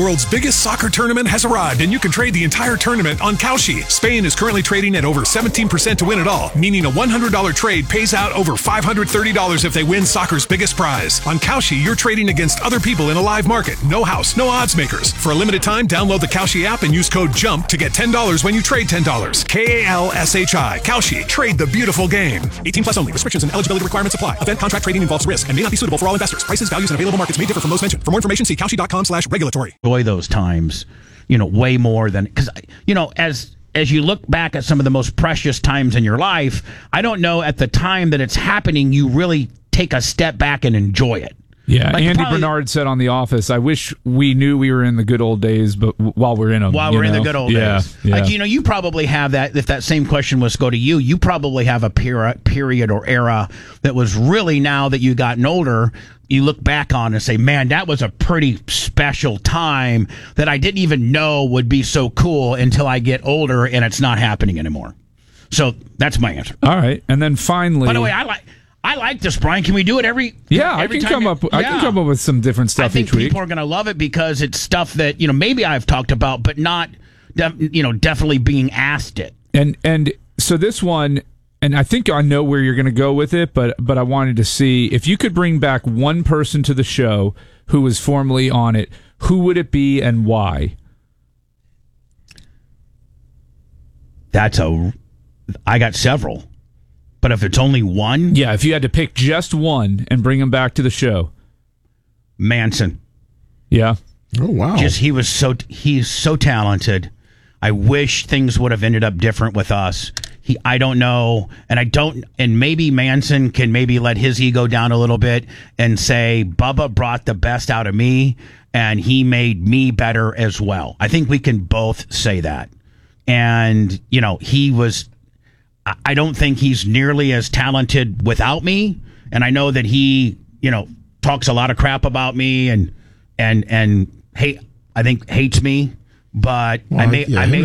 World's biggest soccer tournament has arrived, and you can trade the entire tournament on Kalshi. Spain is currently trading at over 17% to win it all, meaning a $100 trade pays out over $530 if they win soccer's biggest prize. On Kalshi, you're trading against other people in a live market. No house, no odds makers. For a limited time, download the Kalshi app and use code JUMP to get $10 when you trade $10. Kalshi. Kalshi. Trade the beautiful game. 18 plus only. Restrictions and eligibility requirements apply. Event contract trading involves risk and may not be suitable for all investors. Prices, values, and available markets may differ from those mentioned. For more information, see kalshi.com/regulatory. Those times, way more than, because, as you look back at some of the most precious times in your life, I don't know at the time that it's happening, you really take a step back and enjoy it. Yeah, like Andy Bernard said on The Office, I wish we knew we were in the good old days, but while we're in them. While we're in the good old days. Yeah. Like, you probably have that, if that same question was to go to you, you probably have a period or era that was really, now that you gotten older, you look back on and say, man, that was a pretty special time that I didn't even know would be so cool until I get older and it's not happening anymore. So that's my answer. All right. And then finally... By the way, I like this, Brian. Can we do it every? Yeah, I can come up with some different stuff each week. I think people are going to love it because it's stuff that maybe I've talked about, but not definitely being asked it. And so this one, and I think I know where you're going to go with it, but I wanted to see if you could bring back one person to the show who was formerly on it. Who would it be and why? I got several. But if it's only one? Yeah, if you had to pick just one and bring him back to the show. Manson. Yeah. Oh, wow. He's so talented. I wish things would have ended up different with us. I don't know, and maybe Manson can maybe let his ego down a little bit and say, Bubba brought the best out of me, and he made me better as well. I think we can both say that. And, I don't think he's nearly as talented without me, and I know that he, talks a lot of crap about me and hates me. But I made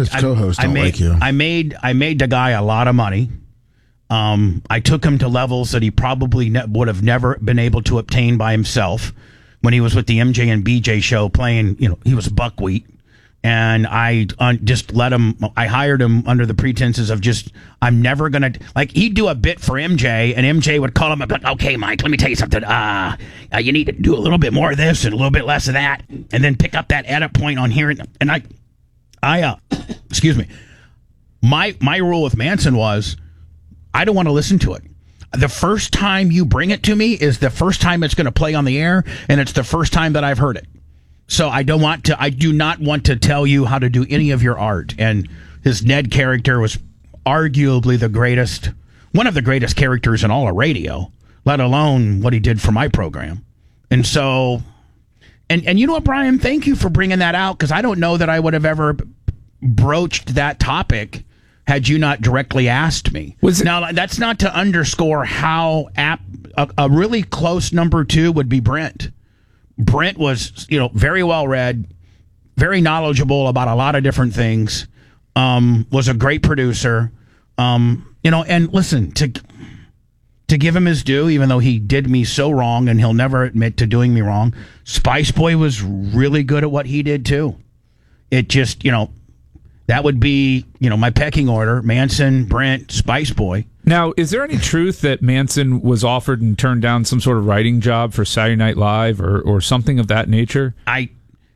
the guy a lot of money. I took him to levels that he probably would have never been able to obtain by himself when he was with the MJ and BJ show playing. He was buckwheat. And I just let him, I hired him under the pretenses of I'm never going to, he'd do a bit for MJ, and MJ would call him up, okay, Mike, let me tell you something. You need to do a little bit more of this and a little bit less of that, and then pick up that edit point on here. And I excuse me. My rule with Manson was, I don't want to listen to it. The first time you bring it to me is the first time it's going to play on the air, and it's the first time that I've heard it. So I do not want to tell you how to do any of your art. And his Ned character was arguably one of the greatest characters in all of radio, let alone what he did for my program. And so, and you know what, Brian, thank you for bringing that out, because I don't know that I would have ever broached that topic had you not directly asked me. Now, that's not to underscore how a really close number two would be Brent. Brent was, very well read, very knowledgeable about a lot of different things, was a great producer, and listen, to give him his due, even though he did me so wrong and he'll never admit to doing me wrong, Spice Boy was really good at what he did too. It just, that would be, my pecking order: Manson, Brent, Spice Boy. Now, is there any truth that Manson was offered and turned down some sort of writing job for Saturday Night Live or something of that nature? I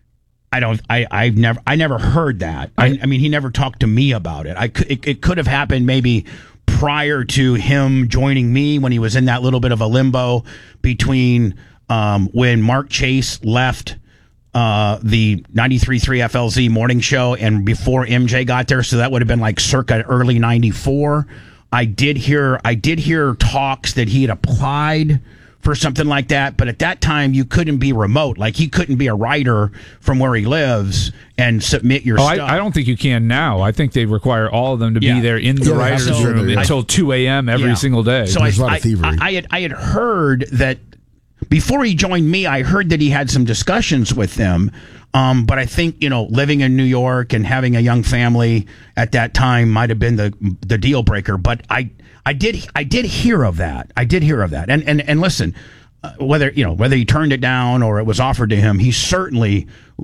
never heard that. I mean, he never talked to me about it. It could have happened maybe prior to him joining me, when he was in that little bit of a limbo between when Mark Chase left the 93.3 FLZ morning show and before MJ got there. So that would have been circa early 94. I did hear talks that he had applied for something like that, but at that time you couldn't be remote. He couldn't be a writer from where he lives and submit your stuff. I don't think you can now. I think they require all of them to be there in the writer's room until 2 a.m. every single day. So there's a lot of thievery. I had heard that before he joined me, I heard that he had some discussions with them. But I think, living in New York and having a young family at that time might have been the deal breaker. But I did hear of that. And listen, whether he turned it down or it was offered to him, he certainly